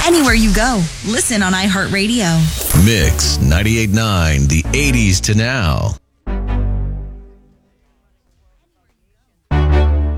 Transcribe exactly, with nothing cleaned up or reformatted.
anywhere you go. Listen on iHeartRadio. Mix ninety-eight point nine, the eighties to now.